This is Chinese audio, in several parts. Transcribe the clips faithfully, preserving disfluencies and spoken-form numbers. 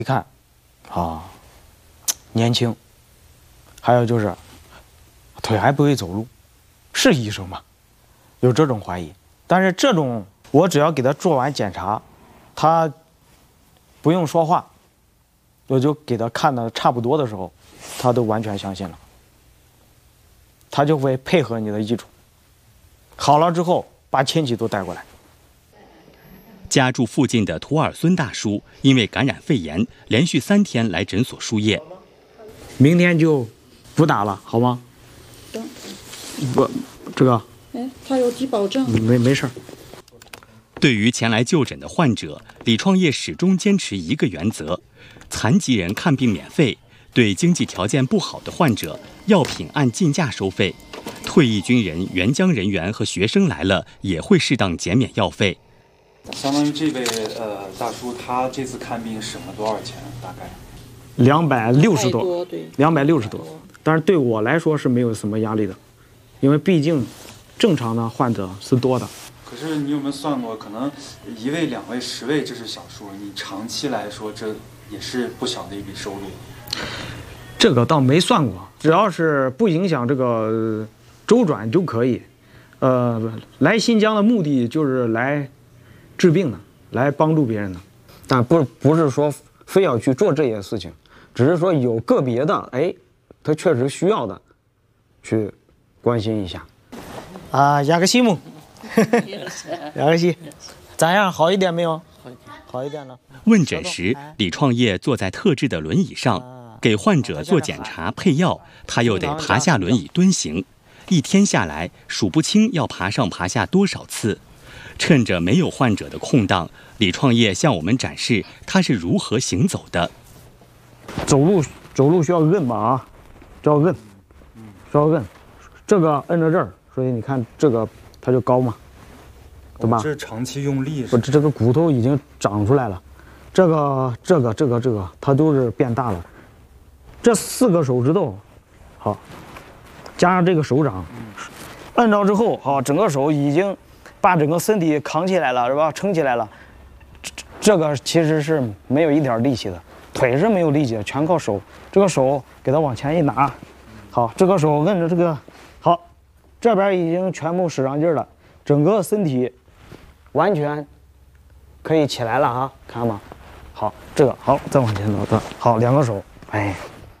一看，啊，年轻，还有就是腿还不会走路，是医生吗？有这种怀疑。但是这种我只要给他做完检查，他不用说话，我就给他看的差不多的时候，他都完全相信了，他就会配合你的医嘱。好了之后，把亲戚都带过来。 家住附近的图尔孙大叔因为感染肺炎，连续三天来诊所输液。 明天就不打了，好吗？ 行。 不，这个。 哎，他有低保证。 没没事。 对于前来就诊的患者，李创业始终坚持一个原则：残疾人看病免费，对经济条件不好的患者，药品按进价收费。退役军人、援疆人员和学生来了，也会适当减免药费。 相当于这位呃大叔，他这次看病省了多少钱？大概两百六十多， 对， 两百六十多。但是对我来说是没有什么压力的，因为毕竟正常的患者是多的。 可是你有没有算过，可能一位、两位、十位这是小数，你长期来说这也是不小的一笔收入。 这个倒没算过，只要是不影响这个周转就可以。呃，来新疆的目的就是来治病的，来帮助别人的，但不不是说非要去做这些事情，只是说有个别的，哎，他确实需要的，去关心一下。啊，压个西木，压个西，咋样？好一点没有？好一点了。 问诊时，李创业坐在特制的轮椅上，给患者做检查、配药，他又得爬下轮椅蹲行，一天下来数不清要爬上爬下多少次。趁着没有患者的空档，李创业向我们展示他是如何行走的。 走路走路需要摁吧啊，这要摁，需要摁，这个摁着这儿，所以你看这个它就高嘛，对吧？ 这是长期用力， 不，这这个骨头已经长出来了，这个这个这个这个它都是变大了。这四个手指头，好，加上这个手掌，摁着之后，好，整个手已经把整个身体扛起来了，是吧？撑起来了。这这个其实是没有一点力气的，腿是没有力气的，全靠手。这个手给它往前一拿，好，这个手摁着这个，好，这边已经全部使上劲了，整个身体完全可以起来了啊，看吗？好，这个好，再往前走，好，两个手，哎。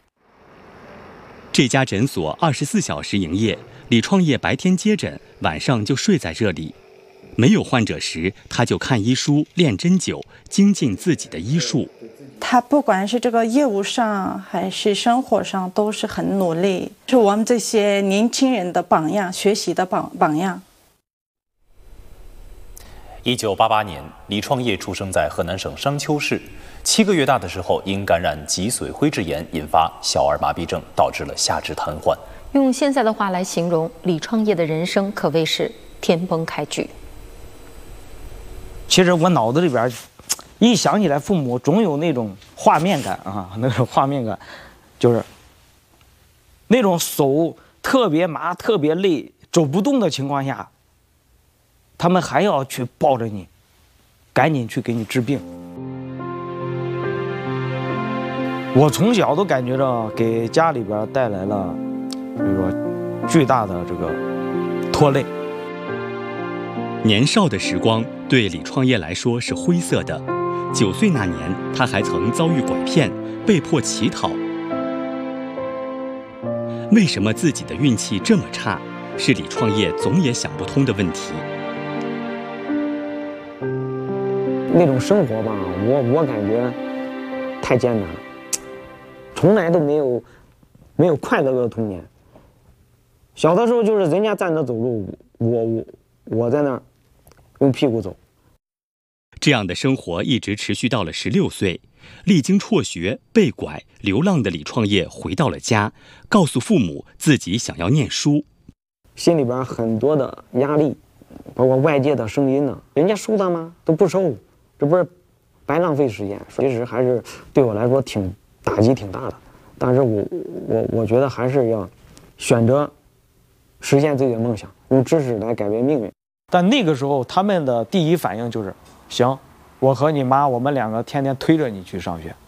这家诊所二十四小时营业，李创业白天接诊，晚上就睡在这里。没有患者时，他就看医书、练针灸，精进自己的医术。 他不管是这个业务上还是生活上，都是很努力，是我们这些年轻人的榜样，学习的榜榜样。 一九八八年，李创业出生在河南省商丘市。七个月大的时候，因感染脊髓灰质炎，引发小儿麻痹症，导致了下肢瘫痪。 用现在的话来形容，李创业的人生可谓是天崩开局。 其实我脑子里边一想起来父母，总有那种画面感啊，那种画面感，就是那种手特别麻、特别累、走不动的情况下，他们还要去抱着你，赶紧去给你治病。我从小都感觉着给家里边带来了这个巨大的这个拖累。 年少的时光对李创业来说是灰色的。九岁那年，他还曾遭遇拐骗，被迫乞讨。为什么自己的运气这么差？是李创业总也想不通的问题。 那种生活吧，我我感觉太艰难了。从来都没有没有快乐的童年。小的时候就是人家站着走路，我我我在那儿用屁股走。 这样的生活一直持续到了十六岁，历经辍学、被拐、流浪的李创业回到了家，告诉父母自己想要念书。 心里边很多的压力，包括外界的声音呢，人家收他吗？都不收，这不是白浪费时间。其实还是对我来说挺。打击挺大的，但是我我我觉得还是要选择实现自己的梦想，用知识来改变命运。但那个时候他们的第一反应就是，行，我和你妈我们两个天天推着你去上学。